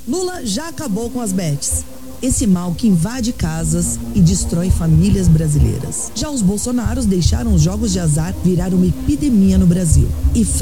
Lula já acabou com as bets. Esse mal que invade casas e destrói famílias brasileiras. Já os bolsonaros deixaram os jogos de azar virar uma epidemia no Brasil. E